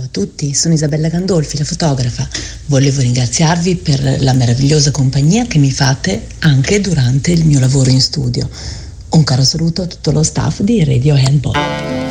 a tutti, sono Isabella Gandolfi, la fotografa. Volevo ringraziarvi per la meravigliosa compagnia che mi fate anche durante il mio lavoro in studio. Un caro saluto a tutto lo staff di Radio Handball.